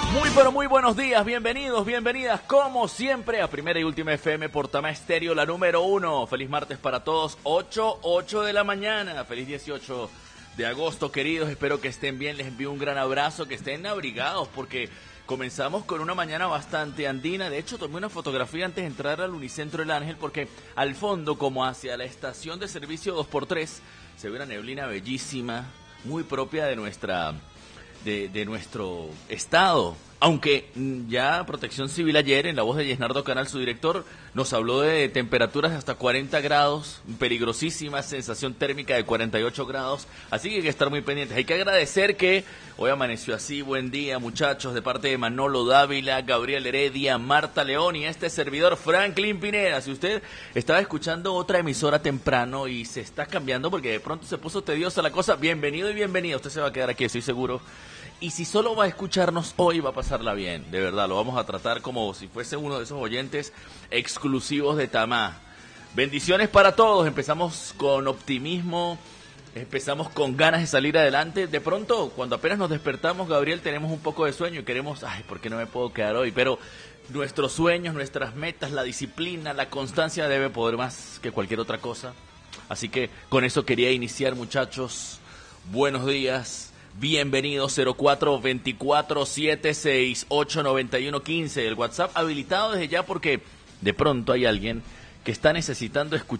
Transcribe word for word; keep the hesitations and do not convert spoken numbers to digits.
Muy pero muy buenos días, bienvenidos, bienvenidas como siempre a Primera y Última F M por Tama Estéreo, la número uno. Feliz martes para todos, ocho, ocho de la mañana, feliz dieciocho de agosto, queridos, espero que estén bien, les envío un gran abrazo, que estén abrigados porque comenzamos con una mañana bastante andina. De hecho, tomé una fotografía antes de entrar al Unicentro El Ángel porque al fondo, como hacia la estación de servicio dos por tres, se ve una neblina bellísima, muy propia de nuestra... De, de nuestro estado, aunque ya Protección Civil ayer, en la voz de Yesnardo Canal, su director, nos habló de temperaturas de hasta cuarenta grados, peligrosísima sensación térmica de cuarenta y ocho grados, así que hay que estar muy pendientes. Hay que agradecer que hoy amaneció así. Buen día, muchachos, de parte de Manolo Dávila, Gabriel Heredia, Marta León y este servidor Franklin Pineda. Si usted estaba escuchando otra emisora temprano y se está cambiando porque de pronto se puso tediosa la cosa, bienvenido y bienvenida, usted se va a quedar aquí, estoy seguro. Y si solo va a escucharnos hoy, va a pasarla bien, de verdad, lo vamos a tratar como si fuese uno de esos oyentes exclusivos de Tamá. Bendiciones para todos, empezamos con optimismo, empezamos con ganas de salir adelante. De pronto, cuando apenas nos despertamos, Gabriel, tenemos un poco de sueño y queremos, ay, ¿por qué no me puedo quedar hoy? Pero nuestros sueños, nuestras metas, la disciplina, la constancia debe poder más que cualquier otra cosa. Así que con eso quería iniciar, muchachos. Buenos días. Bienvenidos, cero cuatro veinticuatro setenta y seis ocho noventa y uno quince, el WhatsApp habilitado desde ya porque de pronto hay alguien que está necesitando escuchar